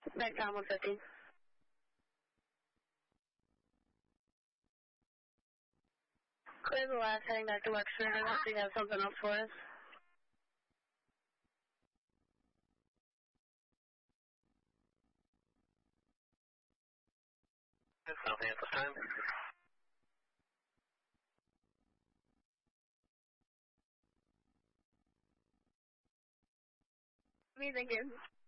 Back down 115. Clear the last, heading back to Webster. I think you have something else for us. Nothing at this time. What are you thinking?